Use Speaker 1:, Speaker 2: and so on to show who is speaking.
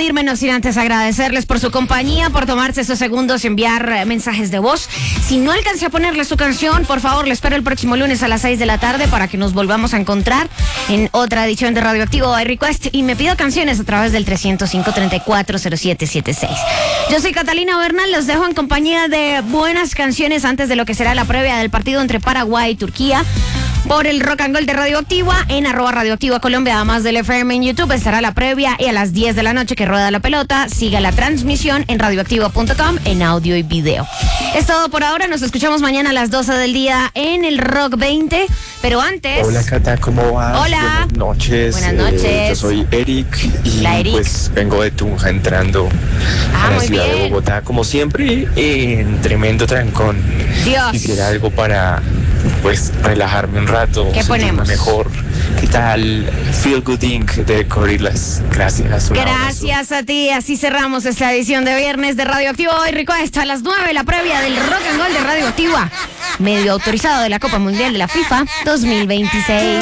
Speaker 1: despedirme, no sin antes agradecerles por su compañía, por tomarse esos segundos y enviar mensajes de voz. Si no alcancé a ponerle su canción, por favor, le espero el próximo lunes a las 6 de la tarde para que nos volvamos a encontrar en otra edición de Radioactivo iRequest y me pido canciones a través del 305-340776. Yo soy Catalina Bernal, los dejo en compañía de buenas canciones antes de lo que será la previa del partido entre Paraguay y Turquía. Por el Rock and Gold de Radioactiva, en @Radioactiva Colombia, además del FM en YouTube, estará la previa y a las 10 de la noche que rueda la pelota, siga la transmisión en radioactiva.com en audio y video. Es todo por ahora, nos escuchamos mañana a las 12 del día en el Rock 20, pero antes...
Speaker 2: Hola Cata, ¿cómo vas?
Speaker 1: Hola.
Speaker 2: Buenas noches.
Speaker 1: Buenas noches.
Speaker 2: Yo soy Eric y
Speaker 1: Hola, Eric.
Speaker 2: pues vengo de Tunja entrando a la
Speaker 1: muy
Speaker 2: ciudad
Speaker 1: bien.
Speaker 2: de Bogotá, como siempre, en tremendo trancón.
Speaker 1: Dios.
Speaker 2: Quisiera algo para pues relajarme un rato,
Speaker 1: ¿Qué
Speaker 2: sentirme
Speaker 1: ponemos?
Speaker 2: mejor. ¿Qué tal? Feel Good Inc. de Gorillaz. Gracias. Un abrazo.
Speaker 1: Gracias a ti, así cerramos esta edición de viernes de Radioactivo iRequest a las 9, la previa del Rock and Roll de Radioactiva, medio autorizado de la Copa Mundial de la FIFA 2026.